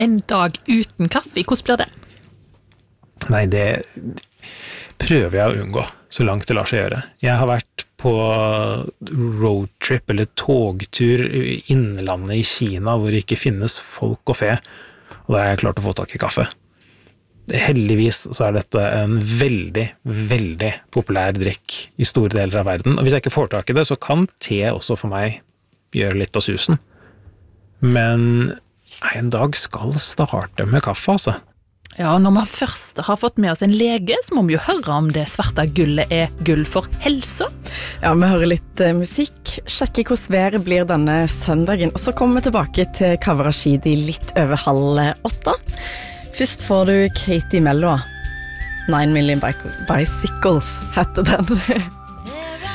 En dag uten kaffe, hvordan blir det? Nei, det prøver jeg å unngå, så langt det lar seg gjøre. Jeg har vært på roadtrip eller togtur i innlandet i Kina, hvor det ikke finnes folk og fe, og da har jeg klart å få tak i kaffe. Heldigvis så er dette en veldig, veldig populær drikk i store deler av verden, og hvis jeg ikke får tak i det, så kan te også for meg gjøre litt av susen. Men en dag skal starte med kaffe, altså. Ja, når vi først har fått med oss en lege, så må vi jo høre om det svarte gullet er gull for helsa. Ja, vi hører litt musikk, sjekker hvordan været blir denne søndagen, og så kommer vi tilbake til Kaveh Rashidi litt over 7:30. Først får du Katie Melua. 9 Million Bicycles heter den.